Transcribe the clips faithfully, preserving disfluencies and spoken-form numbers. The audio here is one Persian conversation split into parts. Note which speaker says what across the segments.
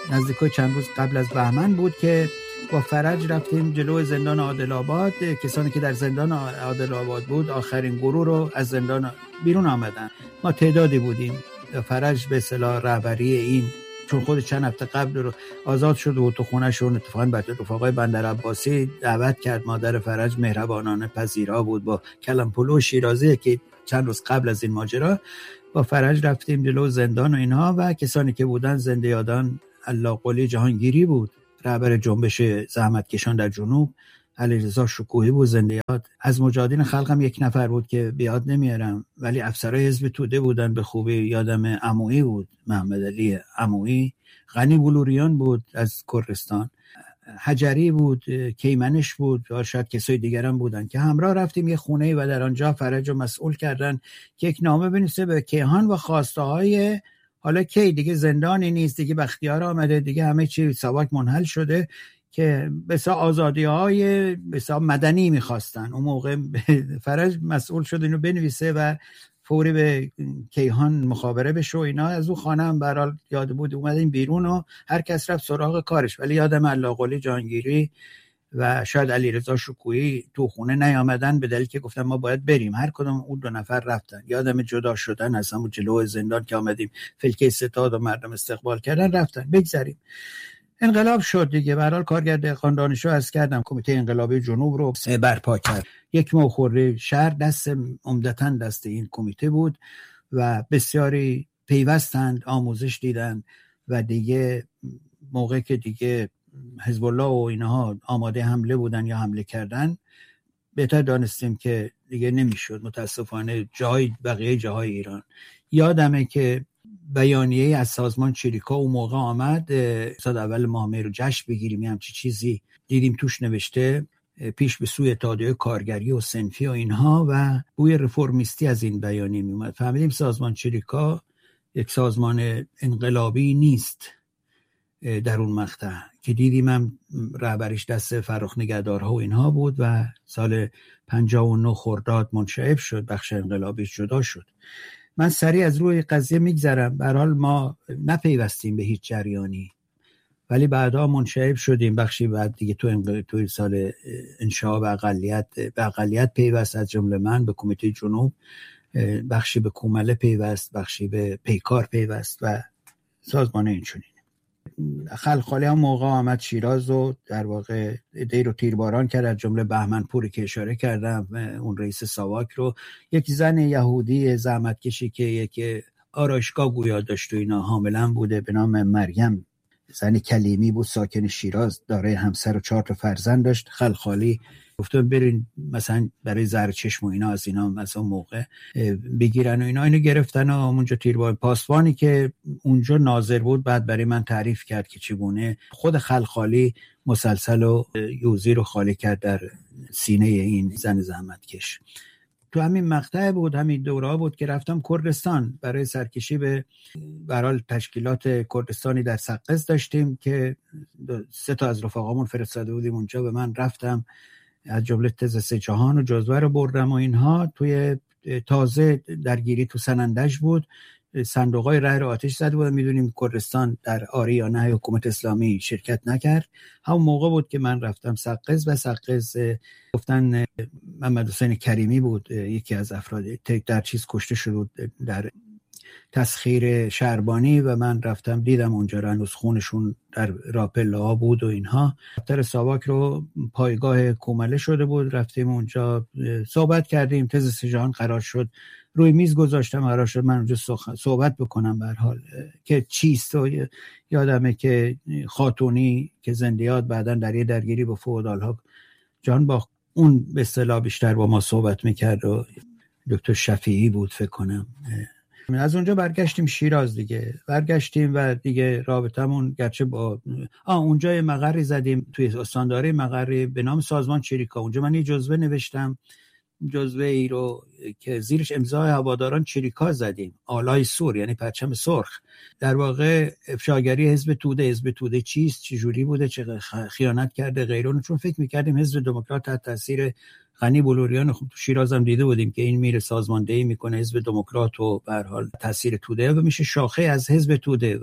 Speaker 1: نزدیکای چند روز قبل از بهمن بود که با فرج رفتیم جلو زندان عادل آباد. کسانی که در زندان عادل آباد بود آخرین گروه رو از زندان بیرون آمدن. ما تعدادی بودیم. فرج به اصطلاح رهبری این، چون خود چند هفته قبل رو آزاد شد و تو خونه‌شون اتفاقاً بعد رفقای بندر عباسی دعوت کرد. مادر فرج مهربانانه پذیرا بود با کلم پلو شیرازی که چند روز قبل از این ماجرا با فرج رفتیم جلو زندان و اینها و کسانی که بودن زنده یادان الله قلی جهانگیری بود، رهبر جنبش زحمتکشان در جنوب، علیرضا شکوهی بود زنده یاد. از مجاهدین خلق هم یک نفر بود که بیاد نمیارم، ولی افسرهای حزب توده بودن به خوبی. یادم عمویی بود، محمد علی عمویی، غنی بلوریان بود از کردستان، حجری بود، کیمنش بود و شاید کسای دیگر هم بودن که همراه رفتیم یه خونه و در آنجا فرج رو مسئول کردن که یک نامه بنویسه به کیهان و خواسته های حالا کی دیگه زندانی نیست، دیگه بختیار آمده، دیگه همه چی ساواک منحل شده، که بسا آزادی های بسا مدنی میخواستن. اون موقع فرج مسئول شد اینو بنویسه و فوری به کیهان مخابره بشه و اینا. از اون خانه هم برحال یاد بود اومدیم بیرون و هر کس رفت سراغ کارش. ولی یادم الله قلی جهانگیری و شاید علیرضا شکوهی تو خونه نیامدن به دلیل که گفتن ما باید بریم. هر کدوم اون دو نفر رفتن. یادم جدا شدن از همون جلو زندان که آمدیم فلکه ستاد و مردم استقبال کردن رفتن. بگذاریم انقلاب شد دیگه. به هر حال کارگرد دهقان دانشجو از کردم کمیته انقلابی جنوب رو برپا کرد. یک موخوره شهر دست عمدتاً دست این کمیته بود و بسیاری پیوستند، آموزش دیدن و دیگه موقع که دیگه حزب الله و اینها آماده حمله بودن یا حمله کردن بهتر دانستیم که دیگه نمیشد متاسفانه جای بقیه جاهای ایران. یادمه که بیانیه از سازمان چریکا اون موقع آمد سال اول ماه مه رو جشن بگیریم یه همچی چیزی دیدیم توش نوشته پیش به سوی اتحادیه کارگری و صنفی و اینها و بوی رفرمیستی از این بیانیه می اومد. فهمیدیم سازمان چریکا یک سازمان انقلابی نیست در اون مقطع که دیدیم هم رهبریش دست فرخ نگهدارها و اینها بود و سال پنجاه و نه خرداد منشعب شد، بخش انقلابی جدا شد. من سریع از روی قضیه میگذرم. به هر حال ما نپیوستیم به هیچ جریانی ولی بعدا منشعب شدیم. بخشی بعد دیگه تو انقلاب تو سال انشاء به اقلیت به اقلیت پیوست، از جمله من به کمیته جنوب، بخشی به کومله پیوست، بخشی به پیکار پیوست و سازمان اینچنین. خلخالی هم موقع آمد شیراز و در واقع دی رو تیرباران کرد، از جمله بهمنپوری که اشاره کردم، اون رئیس ساواک رو. یک زن یهودی زحمتکشی که یک آرایشگاه گویا داشت و اینا حاملن بوده به نام مریم، زن کلیمی بود، ساکن شیراز، دارای همسر و چهار تا فرزند داشت. خلخالی گفتم برین مثلا برای زهر چشم و اینا از اینا مثلا موقع بگیرن و اینا اینو گرفتن و اونجا تیربار. پاسبانی که اونجا ناظر بود بعد برای من تعریف کرد که چگونه خود خلخالی مسلسل و یوزی رو خالی کرد در سینه این زن زحمتکش. تو همین مقطع بود، همین دوره بود که رفتم کردستان برای سرکشی به برای تشکیلات کردستانی در سقز داشتیم که سه تا از رفقامون فرستاده بودیم اونجا. به من رفتم از جمله تز سه جهان و جزوه رو بردم و اینها. توی تازه درگیری تو سنندج بود، صندوقای رای رو آتش زده بودن. میدونیم کردستان در آری یا نه حکومت اسلامی شرکت نکرد. همون موقع بود که من رفتم سقز و سقز گفتن محمد حسین کریمی بود یکی از افراد در چیز کشته شد در تسخیر شهربانی و من رفتم دیدم اونجا هنوز خونشون در راپله ها بود و اینها. دفتر ساواک رو پایگاه کومله شده بود، رفتیم اونجا صحبت کردیم. تز سجان قرار شد روی میز گذاشتم، قرار شد من اونجا صحبت بکنم به هر حال که چیست. و یادمه که خاتونی که زنده یاد بعداً در یه درگیری با فئودال‌ها جان باخت، اون به اصطلاح بیشتر با ما صحبت میکرد و دکتر شفیعی بود فکر کنم. از اونجا برگشتیم شیراز دیگه، برگشتیم و دیگه رابطمون گرچه با آه اونجا یه مقری زدیم توی استانداری مقری به نام سازمان چریکا. اونجا من یه جزوه نوشتم، جزوه ای رو که زیرش امضای هواداران چریکا زدیم، آلای سور یعنی پرچم سرخ. در واقع افشاگری حزب توده. حزب توده چیست، چجوری بوده، چه خیانت کرده غیرون. چون فکر می‌کردیم حزب دموکرات تحت تاثیر غنی بلوریان، خب تو شیراز هم دیده بودیم که این میره سازماندهی میکنه حزب دموکرات و به هر حال تاثیر توده و میشه شاخه از حزب توده و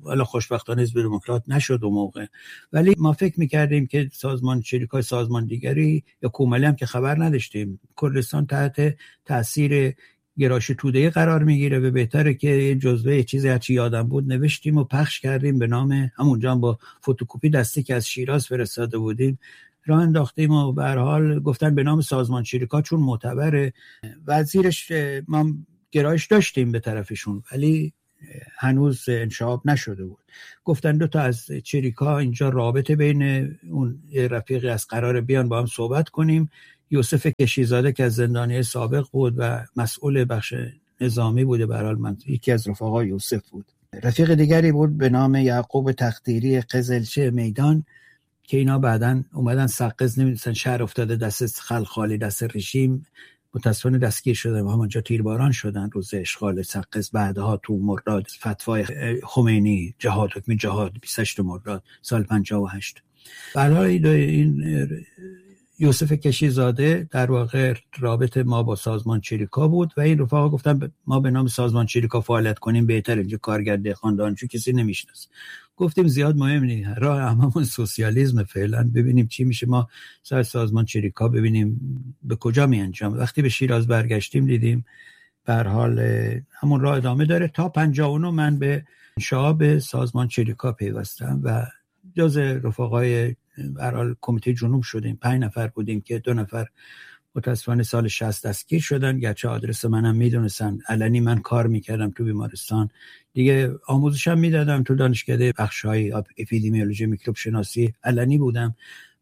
Speaker 1: حالا خوشبختانه حزب دموکرات نشد اون موقع، ولی ما فکر میکردیم که سازمان شریکای سازمان دیگری یا کومله هم که خبر نداشتیم، کردستان تحت تاثیر گرایش توده‌ای قرار میگیره و بهتره که یه جزوه چیزی هرچی یادم بود نوشتیم و پخش کردیم به نام همونجا با فتوکپی دستی که از شیراز فرستاده بودیم راه انداختیم و به هر حال گفتن به نام سازمان شریکا چون معتبره. وزیرش ما گرایش داشتیم به طرفشون ولی هنوز انشعاب نشده بود. گفتن دو تا از چریکا اینجا رابطه بین اون رفیقی از قرار بیان با هم صحبت کنیم. یوسف کشیزاده که از زندانی سابق بود و مسئول بخش نظامی بوده، به هر حال من یکی از رفقا یوسف بود. رفیق دیگری بود به نام یعقوب تقدیری قزلچه میدان که اینا بعدن اومدن سقز نمیدونستن شهر افتاده دست خلخالی دست رژیم، متاسفانه دستگیر شدن و همونجا تیرباران شدن روز اشغال سقز. بعدها تو مرداد فتوای خمینی جهاد حکم جهاد بیست و هشتم مرداد سال پنجاه و هشت. برای این یوسف کشیزاده در واقع رابطه ما با سازمان چریکا بود و این رفقا گفتن ما به نام سازمان چریکا فعالیت کنیم بهتره، اینجا کارگر دهقان دانشجو کسی نمیشناسه. گفتیم زیاد مهم نیست، راه هممون سوسیالیسم فعلا، ببینیم چی میشه. ما سر سازمان چریکا ببینیم به کجا می انجام. وقتی به شیراز برگشتیم دیدیم به هر حال همون راه ادامه داره. تا پنجاه و نه من به شعب سازمان چریکا پیوستم و جز رفقای به هر حال کمیته جنوب شدیم. پنج نفر بودیم که دو نفر متاسفانه سال شصت دستگیر شدن، گرچه آدرس منم میدونستن. علنی من کار میکردم تو بیمارستان دیگه، آموزشم میدادم تو دانشکده بخش‌های اپیدمیولوژی میکروب شناسی، علنی بودم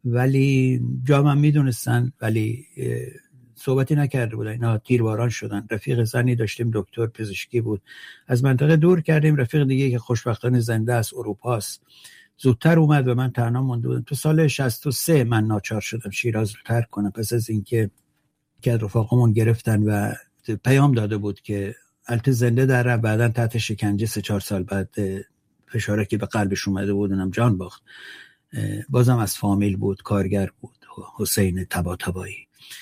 Speaker 1: ولی جامم میدونستن ولی صحبتی نکرده بودن. اینا تیرباران شدن. رفیق زنی داشتیم دکتر پزشکی بود، از منطقه دور کردیم. رفیق دیگه که خوشبختانه زنده از اروپاست زودتر اومد و من تنها مونده بودم. تو سال شصت و سه من ناچار شدم شیراز رو ترک کنم پس از اینکه که رفاقمون گرفتن و پیام داده بود که البته زنده در رفت، بعدن تحت شکنجه سه چهار سال بعد فشاره که به قلبش اومده بود اونم جان باخت. بازم از فامیل بود، کارگر بود، حسین طباطبایی.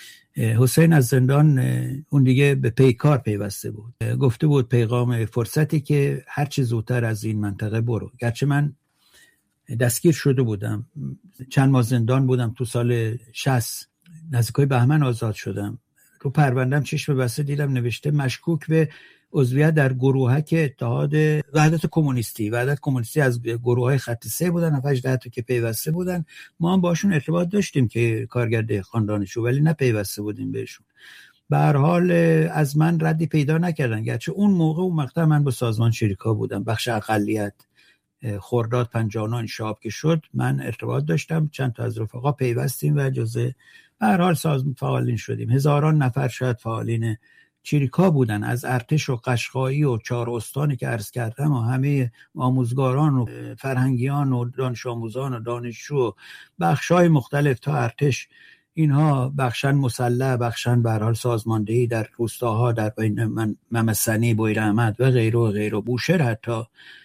Speaker 1: حسین از زندان اون دیگه به پیکار پیوسته بود، گفته بود پیغام فرصتی که هر چه زودتر از این منطقه برو. گرچه من دستگیر شده بودم، چند ماه زندان بودم، تو سال شصت نزدیکای بهمن آزاد شدم. رو پروندم چشم بسته دیدم نوشته مشکوک به عضویت در گروهک اتحاد وحدت کمونیستی. وحدت کمونیستی از گروه‌های خط سه بودن، هفت تا که پیوسته بودن. ما هم باشون ارتباط داشتیم که کارگر دهقان دانشجو، ولی نه پیوسته بودیم بهشون. به هر حال از من ردی پیدا نکردن، گرچه اون موقع اون مقطع من با سازمان شریکا بودم، بخش اقلیت. خرداد پنجاه و نه انشعاب که شد من ارتباط داشتم، چند تا از رفقا پیوستیم و جزء به هر حال سازمان فعالین شدیم. هزاران نفر شاید فعالین چریکا بودن، از ارتش و قشقایی و چهار استانی که عرض کردم و همه آموزگاران و فرهنگیان و دانش آموزان و دانشجو، بخشای مختلف تا ارتش. اینها بخشن مسلح، بخشن به هر حال سازماندهی در روستاها، در بین من ممسنی، بویر احمد و غیره و غیره، بوشهر حتی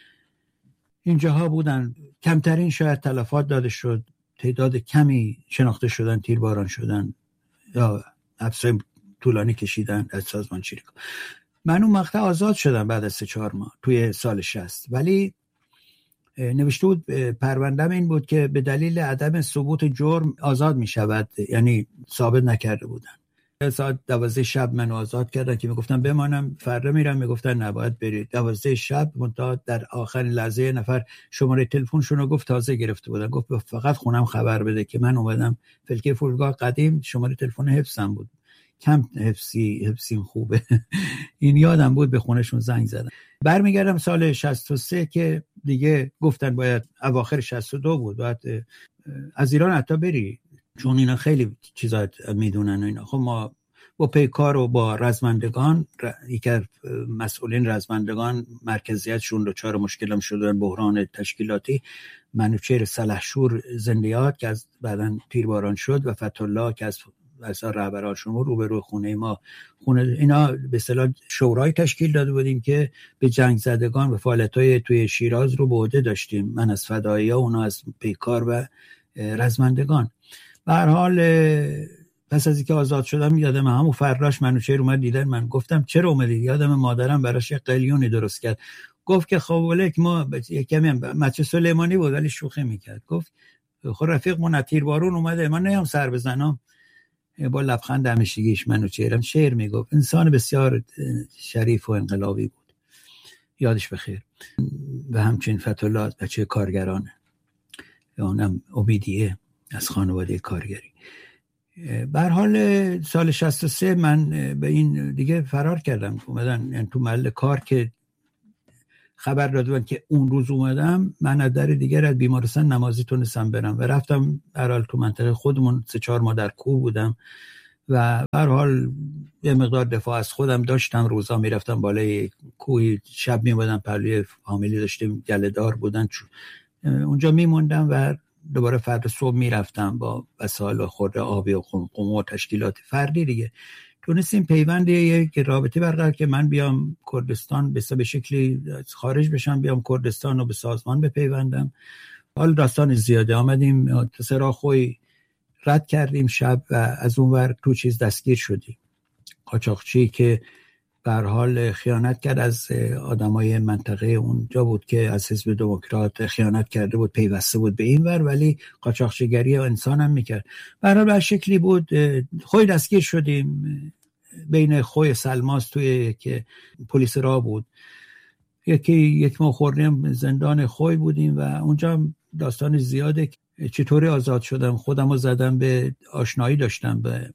Speaker 1: اینجاها بودن. کمترین شاید تلفات داده شد، تعداد کمی شناخته شدن، تیرباران شدن یا حبسای طولانی کشیدن از سازمان چریکا. من اون مقطع آزاد شدم بعد از سه چهار ماه توی سال شصت، ولی نوشته بود پروندم این بود که به دلیل عدم ثبوت جرم آزاد می شود، یعنی ثابت نکرده بودن. ساعت دوازده شب من آزاد کردن که میگفتن بمانم، فردا میرم، میگفتن نباید برید. دوازده شب منتها در آخرین لحظه نفر شماره تلفنشون رو گفت تازه گرفته بودن، گفت فقط خونم خبر بده که من اومدم. فلکه فرودگاه قدیم شماره تلفن حفظم بود، کم حفظی حفظیم خوبه این یادم بود به خونشون زنگ زدم. برمیگردم سال شصت و سه که دیگه گفتن باید، اواخر شصت و دو بود، باید از ایران حتی بری چون اینا خیلی چیزا میدونن و اینا. خب ما با پیکار و با رزمندگان، یکی از مسئولین رزمندگان مرکزیتشون دچار مشکلم شدن، بحران تشکیلاتی، منوچهر سلحشور زندیات که از بعدن تیرباران شد و فتح‌الله که از واسه رهبراشون رو روبرو خونه ما خونه اینا به اصطلاح شورای تشکیل داده بودیم که به جنگ زدگان و فعالیت‌های توی شیراز رو به عهده داشتیم، من از فدایی‌ها، اونا از پیکار و رزمندگان. به هر حال پس از اینکه آزاد شدم یادم همون فراش منوچهر اومد دیدن من، گفتم چرا اومدی؟ یادم مادرم براش یه قلیونی درست کرد، گفت که خب ولک ما کمی هم مچه سلیمانی بود ولی شوخی میکرد. گفت خب رفیق من تیربارون اومده من نیام سر بزنم. با لبخند همیشگیش منو چهرم شعر میگفت. انسان بسیار شریف و انقلابی بود، یادش بخیر. و همچنین فتح‌الله بچه کارگرانه، اونم امیدیه از خانواده کارگری. به هر حال سال شصت و سه من به این دیگه فرار کردم، اومدن یعنی تو محل کار که خبر دادن که اون روز اومدم، من از در دیگر از بیمارستان نمازی تونستم برم و رفتم. به هر حال تو منطقه خودمون سه چهار ماه در کوه بودم و به هر حال یه مقدار دفاع از خودم داشتم. روزا میرفتم بالای کوه، شب میومدم پهلوی فامیلی داشتیم گله‌دار بودن، اونجا میموندم و دوباره فردا صبح میرفتم با وسایل خورده آبی و قمقم و تشکیلات فردی دیگه. تونستیم پیوند یک رابطه برقرار که من بیام کردستان به شکلی خارج بشم، بیام کردستان و به سازمان بپیوندم. حال داستان زیاده. آمدیم تو سراخوی رد کردیم شب و از اون ور تو چیز دستگیر شدیم. قاچاقچی که به هر حال خیانت کرد از آدمای منطقه اونجا بود که از حزب دموکرات خیانت کرده بود، پیوسته بود به این ور، ولی قاچاقچیگری انسان هم میکرد. به هر حال به شکلی بود خوی دستگیر شدیم. بین خوی سلماس توی که پلیس را بود، یکی یک ماه خوردیم زندان خوی بودیم و اونجا داستان زیاده. چطوری آزاد شدم، خودم رو زدم به آشنایی داشتم به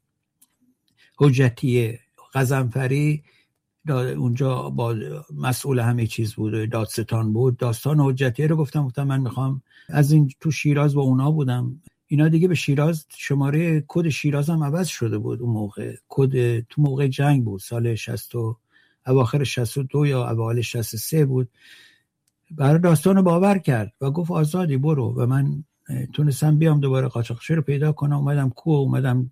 Speaker 1: حجتیه غضنفری، اونجا با مسئول همه چیز بود، دادستان بود. داستان حجتیه رو گفتم گفتم من میخوام از این تو شیراز با اونا بودم. اینا دیگه به شیراز شماره کد شیراز هم عوض شده بود. اون موقع کد تو موقع جنگ بود، سال شصت و اواخر شصت و دو یا اوایل شصت و سه بود. برای داستان رو باور کرد و گفت آزادی برو و من تونستم بیام دوباره قاچاقچی رو پیدا کنم. اومدم کوه، اومدم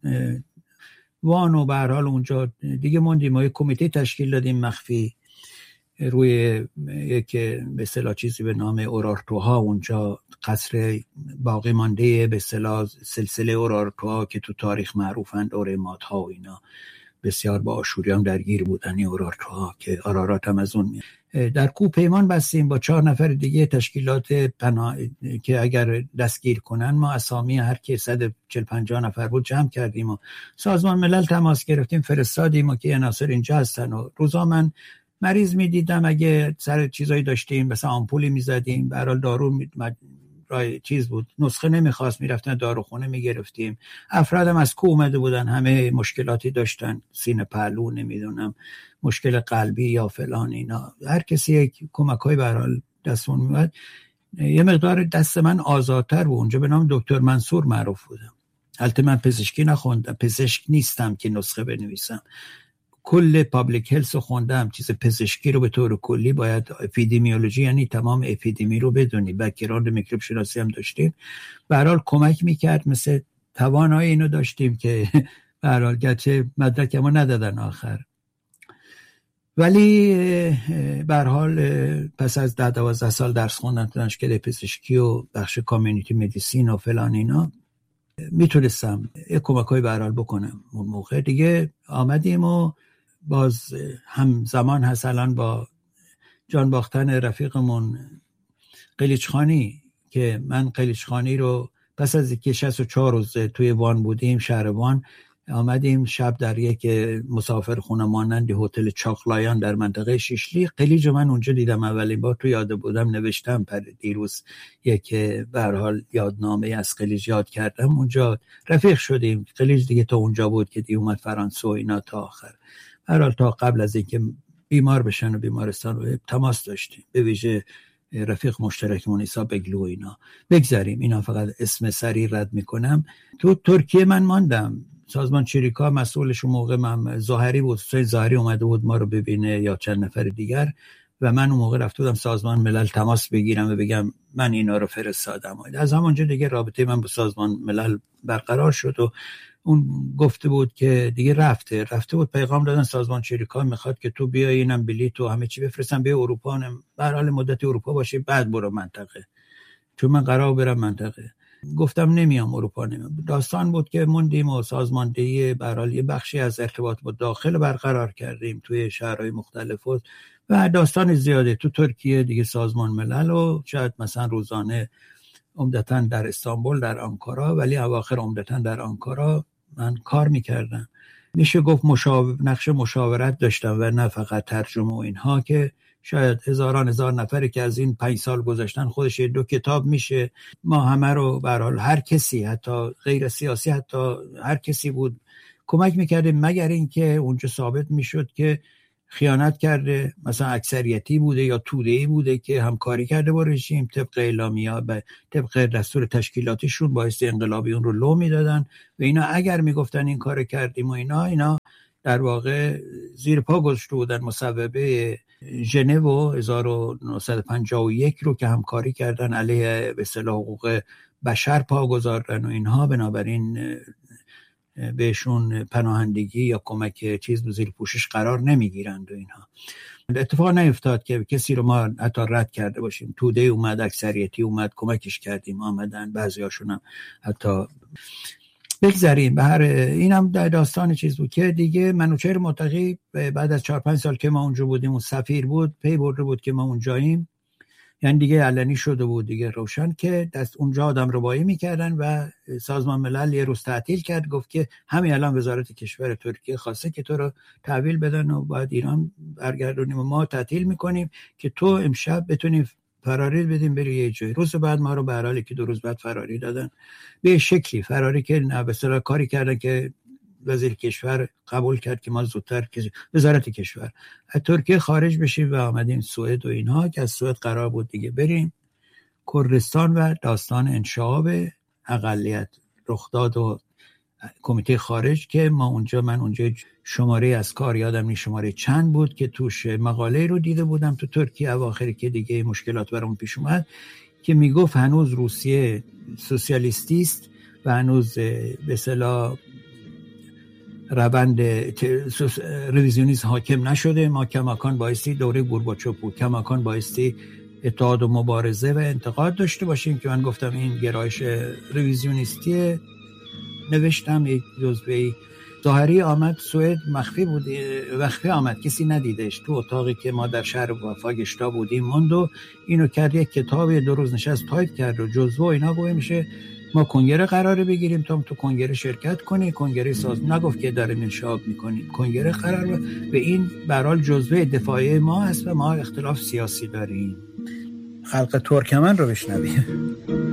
Speaker 1: وان و به هر حال اونجا دیگه موندیم. ما یک کمیته تشکیل دادیم مخفی روی یک به اصطلاح چیزی به نام اورارتوها، اونجا قصر باقی مانده به اصطلاح سلسله اورارتوها که تو تاریخ معروفن، دوره مادها و اینا بسیار با آشوریان درگیر بودن. اورارتوها که آرارات هم از اون میاد. در کوه پیمان بستیم با چهار نفر دیگه تشکیلات پناه که اگر دستگیر کنن ما اسامی هر کی صد و چهل پنجاه نفر بود جمع کردیم و سازمان ملل تماس گرفتیم، فرستادیم و که عناصر اینجا هستن. و روزا من مریض میدیدم، اگه سر چیزایی داشتیم مثلا آمپولی میزدیم، به هر حال دارو می... رای چیز بود، نسخه نمیخواست، میرفتن داروخونه میگرفتیم. افرادم از کوه اومده بودن، همه مشکلاتی داشتن، سینه پهلو، نمیدونم مشکل قلبی یا فلان اینا. هر کسی یک کمک‌های به هر حال دستمون میاد. یه مقدار دست من آزادتر بود. اونجا به نام دکتر منصور معروف بودم. البته من پزشکی نخوندم، پزشک نیستم که نسخه بنویسم. کل پابلیک هلس رو خوندم. چیز پزشکی رو به طور کلی باید اپیدمیولوژی یعنی تمام اپیدمی رو بدونی، بک‌گراند میکروب شناسی هم داشتیم. به هر حال کمک میکرد، مثل توانایی اینو داشتیم که به هر حال گرچه مدرکمو ندادن آخر، ولی به هر حال پس از ده دوازده سال درس خوندن تو دانشکده پزشکی و بخش کامیونیتی مدیسین و فلان اینا، میتونستم یک کمک‌های به هر حال بکنم. اون موقع دیگه آمدیم و باز همزمان هست الان با جان باختن رفیقمون قلیچخانی، که من قلیچخانی رو پس از اینکه شصت و چهار روز توی وان بودیم، شهر وان، آمدیم شب در یک مسافر خونه مانند هتل چاقلایان در منطقه شیشلی. قلیج من اونجا دیدم اولین بار، تو یاد بودم نوشتم پر دیروز یک به هر حال یادنامه از قلیج یاد کردم. اونجا رفیق شدیم. قلیج دیگه تا اونجا بود که دی اومد فرانسه و اینا تا آخر. هر حال تا قبل از اینکه بیمار بشن و بیمارستان رو تماس داشتیم، به ویژه رفیق مشترکمون عیسی بگلو اینا. بگذاریم اینا، فقط اسم سری رد میکنم. تو ترکیه من ماندم. سازمان چریکا مسئولش اون موقع من ظاهری بود، حسین ظاهری اومده بود ما رو ببینه یا چند نفر دیگر، و من اون موقع رفته بودم سازمان ملل تماس بگیرم و بگم من اینا رو فرستادم. از همونجا دیگه رابطه من با سازمان ملل برقرار شد و اون گفته بود که دیگه رفته رفته بود پیغام دادن سازمان چریکا میخواد که تو بیای، اینم بلیط و همه چی بفرستم به اروپا، به هر حال مدت اروپا باشی بعد برو منطقه، چون من قرار برم منطقه. گفتم نمیام اروپا نمیام. داستان بود که موندیم و سازماندهی به هر حال یه بخشی از ارتباط با داخل برقرار کردیم توی شهرهای مختلف و, و داستان زیاده تو ترکیه دیگه، سازمان ملل و شاید مثلا روزانه عمدتاً در استانبول، در آنکارا، ولی اواخر عمدتاً در آنکارا من کار میکردم. میشه گفت مشاور... نقش مشاورت داشتم و نه فقط ترجمه و اینها، که شاید هزاران هزار نفری که از این پنج سال گذشتن خودش دو کتاب میشه. ما همه رو به هر حال هر کسی، حتی غیر سیاسی، حتی هر کسی بود کمک میکردیم، مگر اینکه اونجا ثابت میشد که خیانت کرده، مثلا اکثریتی بوده یا توده‌ای بوده که همکاری کرده با رژیم طبق اعلامیه و طبق دستور تشکیلاتیشون بایستی انقلابی اون رو لو میدادن و اینا اگر میگفتن این کار کردیم و اینا اینا در واقع زیر پا گذاشته بودن مصوبه ژنو هزار و نهصد و پنجاه و یک رو که همکاری کردن علیه به اصطلاح حقوق بشر پا گذاشتن و اینها، بنابراین بهشون پناهندگی یا کمک چیز زیر پوشش قرار نمیگیرند و اینها. اتفاق نیفتاد که کسی رو ما حتی رد کرده باشیم. توده اومد، اکثریتی اومد، کمکش کردیم، آمدن، بعضی هاشون هم حتی بگذاریم. به هر اینم داستان چیز بود که دیگه منوچهر متقی بعد از چهار پنج سال که ما اونجا بودیم و سفیر بود، پی برده بود که ما اونجاییم، یعنی دیگه علنی شده بود دیگه روشن که دست اونجا آدم ربایی میکردن و سازمان ملل یه روز تعطیل کرد، گفت که همین الان وزارت کشور ترکیه خواسته که تو رو تحویل بدن و باید ایران برگردونیم و ما تعطیل میکنیم که تو امشب بتونیم فراری بدیم بری یه جای. روز بعد ما رو به هر حالی که دو روز بعد فراری دادن، به شکلی فراری که نه به اصطلاح کاری کردن که وزیر کشور قبول کرد که ما زودتر وزارت کشور از ترکیه خارج بشیم و آمدیم سوئد و اینها، که از سوئد قرار بود دیگه بریم کردستان و داستان انشعاب اقلیت رخ داد و کمیته خارج که ما اونجا من اونجا شماره از کار یادم نی شماره چند بود که توش مقاله رو دیده بودم تو ترکیه اواخری که دیگه مشکلات برام پیش اومد که میگفت هنوز روسیه سوسیالیستی است و هنوز به اصطلاح روند رویزیونیسم حاکم نشده. ما کماکان بایستی دوره گورباچوف بود، کماکان بایستی اتحاد و مبارزه و انتقاد داشته باشیم که من گفتم این گرایش رویزیونیستی. نوشتم یک جزوه‌ای ظاهری آمد سوئد، مخفی بود، مخفی آمد، کسی ندیدش، تو اتاقی که ما در شهر وافاگشتا بودیم موند و اینو کرد یک کتابی دو روز نشست تایپ کرد و جزوه اینا گویا میشه ما کنگره قراره بگیریم تا تو کنگره شرکت کنی. کنگره ساز نگفت که داریم انشعاب میکنیم، کنگره قرار به این برحال جزوه دفاعی ما هست و ما اختلاف سیاسی داریم. خلق ترکمن رو بشنویم.